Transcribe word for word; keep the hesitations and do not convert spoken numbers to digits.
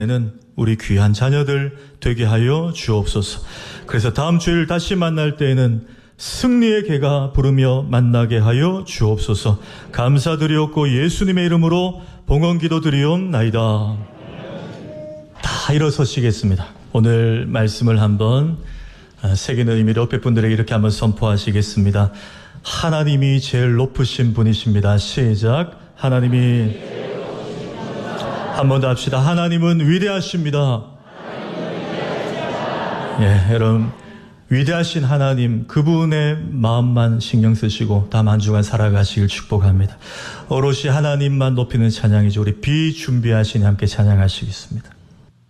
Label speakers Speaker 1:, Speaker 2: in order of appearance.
Speaker 1: 는 우리 귀한 자녀들 되게 하여 주옵소서. 그래서 다음 주일 다시 만날 때에는 승리의 개가 부르며 만나게 하여 주옵소서. 감사드리옵고 예수님의 이름으로 봉헌기도 드리옵나이다. 다 일어서시겠습니다. 오늘 말씀을 한번 새기는 의미로 옆에 분들에게 이렇게 한번 선포하시겠습니다. 하나님이 제일 높으신 분이십니다. 시작. 하나님이 한 번 더 합시다. 하나님은 위대하십니다. 예, 여러분 위대하신 하나님 그분의 마음만 신경 쓰시고 다음 한 주간 살아가시길 축복합니다. 오롯이 하나님만 높이는 찬양이죠. 우리 비준비하시니 함께 찬양하시겠습니다.